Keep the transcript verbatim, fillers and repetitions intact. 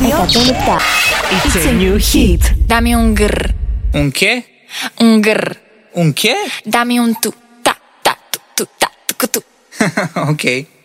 radio. It's a new hit. Dammi un grr, Un che? un grr. Un che? Dammi un tu, ta, ta, tu, tu, ta, tu, tu. Ok.